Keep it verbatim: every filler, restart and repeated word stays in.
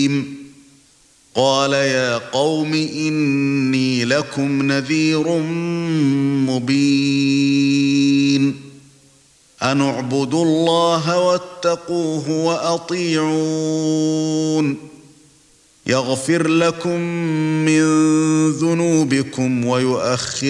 قال يا قوم إني لكم نذير مبين أن اعبدوا الله واتقوه وأطيعون يغفر لكم من ذنوبكم ويؤخركم